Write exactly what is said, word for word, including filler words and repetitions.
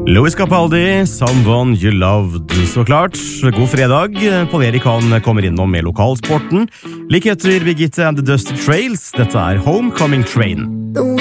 Louis Capaldi, Someone You Loved, så klart. God fredag. Paul Erik han kommer innom med lokalsporten. Like etter Birgitte and the Dusty Trails. Dette er Homecoming Train.